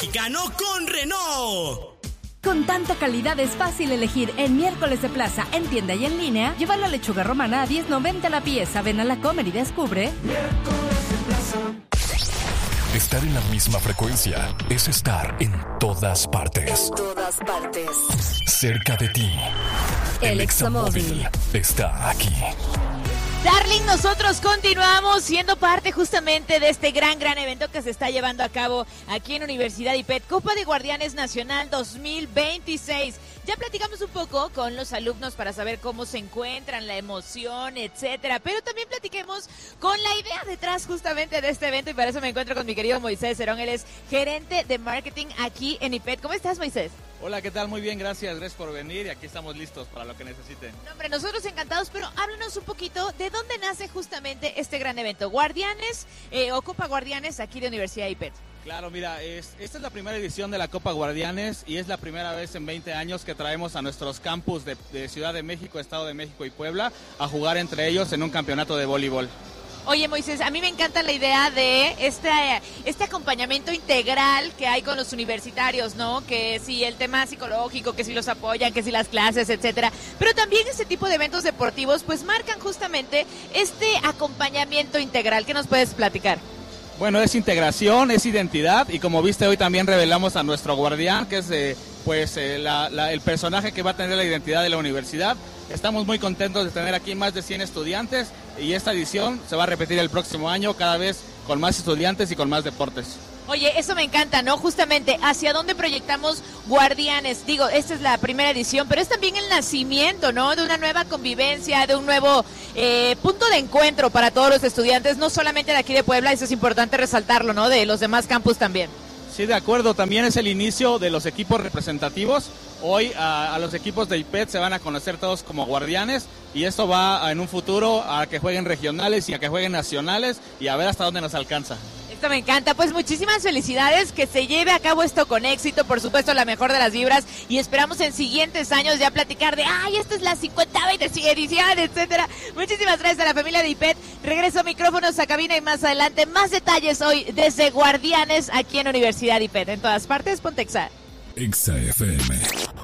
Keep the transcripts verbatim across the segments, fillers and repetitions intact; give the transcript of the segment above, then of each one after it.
mexicano con Renault. Con tanta calidad es fácil elegir en miércoles de plaza, en tienda y en línea. Lleva la lechuga romana a diez noventa la pieza. Ven a la Comer y descubre. Miércoles de plaza. Estar en la misma frecuencia es estar en todas partes. En todas partes. Cerca de ti. El Examóvil está aquí. Darling, nosotros continuamos siendo parte justamente de este gran, gran evento que se está llevando a cabo aquí en Universidad I P E T, Copa de Guardianes Nacional dos mil veintiséis. Ya platicamos un poco con los alumnos para saber cómo se encuentran, la emoción, etcétera, pero también platiquemos con la idea detrás justamente de este evento y para eso me encuentro con mi querido Moisés Cerón. Él es gerente de marketing aquí en I P E T. ¿Cómo estás, Moisés? Hola, ¿qué tal? Muy bien, gracias. Gracias por venir y aquí estamos listos para lo que necesiten. No, hombre, nosotros encantados, pero háblanos un poquito de dónde nace justamente este gran evento. Guardianes eh, o Copa Guardianes aquí de Universidad I P E T. Claro, mira, es, esta es la primera edición de la Copa Guardianes y es la primera vez en veinte años que traemos a nuestros campus de, de Ciudad de México, Estado de México y Puebla a jugar entre ellos en un campeonato de voleibol. Oye, Moisés, a mí me encanta la idea de este, este acompañamiento integral que hay con los universitarios, ¿no? Que si el tema psicológico, que si los apoyan, que si las clases, etcétera. Pero también este tipo de eventos deportivos, pues marcan justamente este acompañamiento integral. ¿Qué nos puedes platicar? Bueno, es integración, es identidad y como viste hoy también revelamos a nuestro guardián, que es eh, pues eh, la, la, el personaje que va a tener la identidad de la universidad. Estamos muy contentos de tener aquí más de cien estudiantes y esta edición se va a repetir el próximo año, cada vez con más estudiantes y con más deportes. Oye, eso me encanta, ¿no? Justamente, ¿hacia dónde proyectamos Guardianes? Digo, esta es la primera edición, pero es también el nacimiento, ¿no? De una nueva convivencia, de un nuevo eh, punto de encuentro para todos los estudiantes, no solamente de aquí de Puebla, eso es importante resaltarlo, ¿no? De los demás campus también. Sí, de acuerdo, también es el inicio de los equipos representativos. Hoy a, a los equipos de I P E T se van a conocer todos como guardianes y esto va a, en un futuro a que jueguen regionales y a que jueguen nacionales y a ver hasta dónde nos alcanza. Esto me encanta, pues muchísimas felicidades, que se lleve a cabo esto con éxito, por supuesto la mejor de las vibras y esperamos en siguientes años ya platicar de, ay, esta es la cincuenta edición, etcétera. Muchísimas gracias a la familia de I P E T, regreso micrófonos a cabina y más adelante más detalles hoy desde Guardianes aquí en Universidad I P E T, en todas partes, ponte Exa. Exa F M.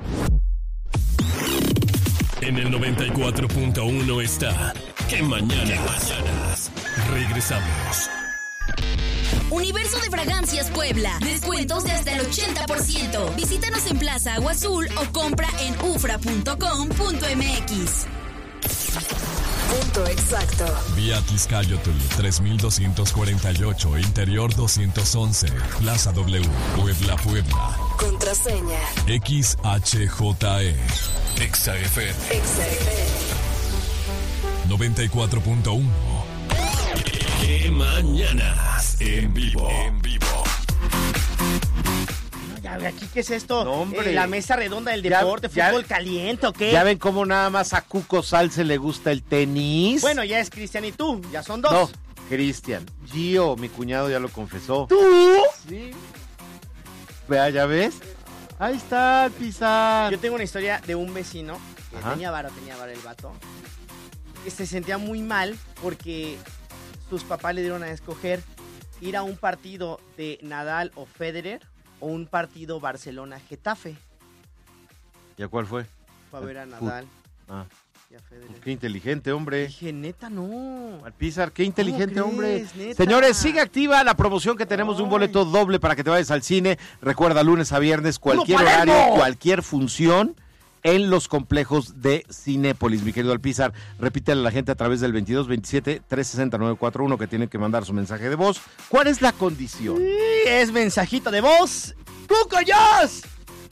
En el noventa y cuatro punto uno está ¿Qué mañana? ¿Qué mañanas? Regresamos. Universo de Fragancias Puebla. Descuentos de hasta el ochenta por ciento. Visítanos en Plaza Agua Azul o compra en ufra punto com punto m x. Punto exacto. Vía Tizcayotl tres mil doscientos cuarenta y ocho, Interior doscientos once, Plaza W, Puebla, Puebla. Contraseña X H J E. Exa F M. Exa F M. noventa y cuatro punto uno. ¿Qué mañanas? En vivo. En vivo. Ya, aquí, ¿qué es esto? No, hombre. Eh, la mesa redonda del deporte, Ya- fútbol ya- caliente, ¿o qué? ¿Ya ven cómo nada más a Cuco Salce le gusta el tenis? Bueno, ya es Cristian y tú, ya son dos. No, Cristian. Gio, mi cuñado, ya lo confesó. ¿Tú? Sí. Vea, ¿ya ves? Ahí está el Pizar. Yo tengo una historia de un vecino que Ajá. tenía varo, tenía varo el vato, que se sentía muy mal porque sus papás le dieron a escoger ir a un partido de Nadal o Federer o un partido Barcelona-Getafe. ¿Ya cuál fue? Fue a ver a Fut- Nadal Ah, y a Federer. qué inteligente, hombre. Dije, neta, no. Al Pizar, qué inteligente, ¿Cómo hombre. crees, neta? Señores, sigue activa la promoción que tenemos de un Ay. boleto doble para que te vayas al cine. Recuerda, lunes a viernes, cualquier ¡Vamos, Palermo! horario, cualquier función en los complejos de Cinépolis, mi querido Alpizar. Repítele a la gente a través del veintidós veintisiete trescientos sesenta nueve cuarenta y uno que tienen que mandar su mensaje de voz. ¿Cuál es la condición? Sí, es mensajito de voz. ¡Cuco Joss!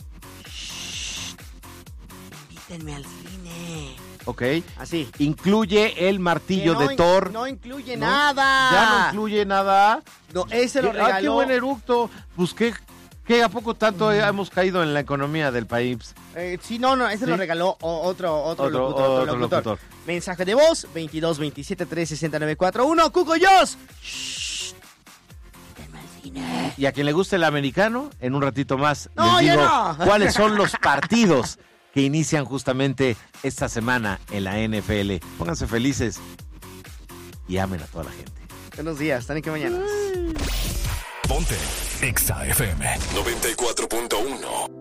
Invítenme al cine. Ok. Así. Incluye el martillo Que no de in- Thor. No incluye ¿No? nada. Ya no incluye nada. No, ese lo Ah, qué regaló. buen eructo. Pues qué, qué a poco tanto hemos caído en la economía del país. Eh, sí, no, no, ese ¿Sí? lo regaló o- otro, otro, Otro- locutor, otro otro locutor. locutor. Mensaje de voz, veintidós veintisiete trescientos sesenta nueve cuarenta y uno. ¡Cuco Joss! Shh. Invítenme al cine. Y a quien le guste el americano, en un ratito más No, les ya digo no. cuáles son los partidos que inician justamente esta semana en la N F L. Pónganse felices y amen a toda la gente. Buenos días, están en que mañana. Ponte Exa F M noventa y cuatro punto uno.